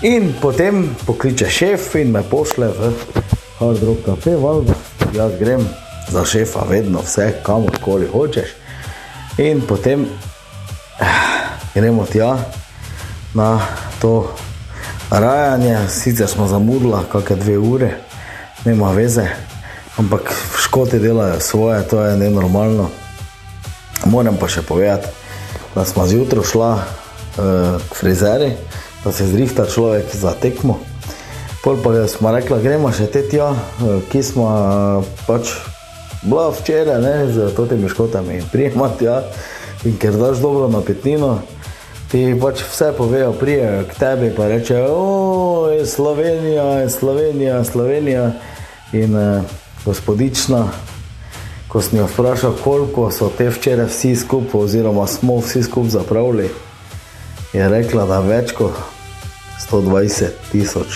In potem pokliče šef in me pošle v Hard Rock Cafe, valjda. Jaz grem za šefa vedno vse, kamorkoli hočeš. In potem gremo tja na to rajanje. Sicer smo zamudila kakšne 2 ure, nema veze, ampak Škoti delajo svoje, to je nenormalno. Moram pa še povedati, da smo zjutraj šla k frizeri, da se zrihta človek za tekmo. Pol pa smo rekla, gremo še te tja, ki smo pač bila včeraj, ne, z totimi Škotami in prijema tja. In ker daš dobro napitnino, ti pač vse povejo, prijejo k tebi pa rečejo, je Slovenija, je Slovenija, Slovenija. In gospodična, ko sem jo vprašal, koliko so te včeraj vsi skupaj, oziroma smo vsi skupaj zapravili, je rekla, da več kot $120,000.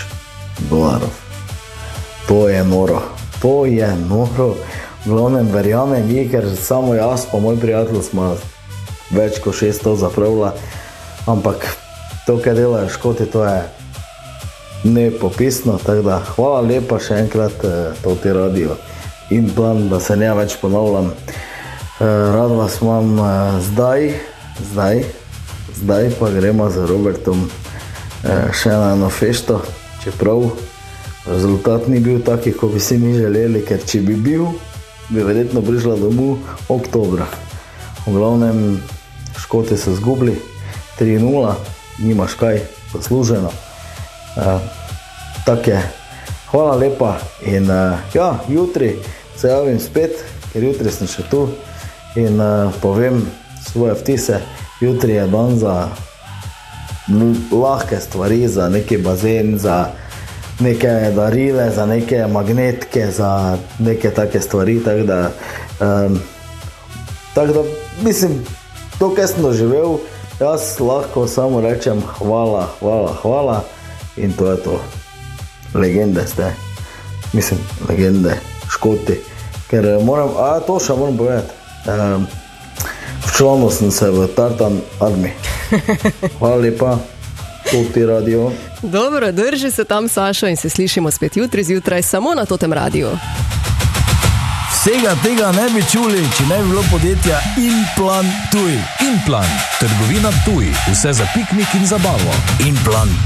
To je noro. To je noro. V glavnem verjamem ji, ker samo jaz pa moj prijatelj smo več kot 600 zapravila. Ampak to, kaj delajo Škoti, to je nepopisno. Tako da hvala lepa še enkrat Toti radio in plan, da se ne več ponavljam. Rad vas imam zdaj pa gremo z Robertom še na eno fešto, čeprav rezultat ni bil taki, ko bi si mi želeli, ker če bi bil, bi verjetno prišla domov oktobra. V glavnem Škoti so zgubili 3:0, nimaš kaj, zasluženo. Tak je. Hvala lepa in ja, jutri se javim spet, ker jutri sem še tu in povem svoje vtise. Jutri je dan za lahke stvari, za neki bazen, za neke darile, za neke magnetke, za neke take stvari, tako da mislim, to, kaj sem doživel, jaz lahko samo rečem hvala, hvala, hvala in to je to. Legende ste, mislim, legende, Škoti, ker to še moram povedati, včlanil sem se v Tartan Army. Hvala lepa, Toti radio. Dobro, drži se tam, Sašo, in se slišimo spet jutri zjutraj samo na Totem radiju. Vsega tega ne bi čuli, če ne bi bilo podjetja Implan Tuj. Implan, trgovina Tuj, vse za piknik in zabavo. Implan